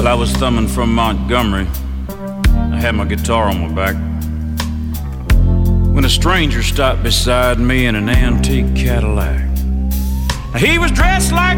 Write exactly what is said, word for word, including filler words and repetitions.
I was thumbing from Montgomery. I had my guitar on my back when a stranger stopped beside me in an antique Cadillac. He was dressed like